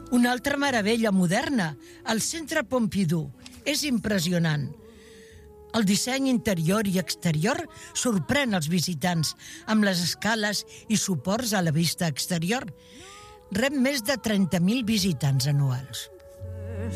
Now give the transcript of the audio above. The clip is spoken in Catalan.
Una altra meravella moderna, el Centre Pompidou. És impressionant. El disseny interior i exterior sorprèn els visitants amb les escales i suports a la vista exterior. Rep més de 30.000 visitants anuals.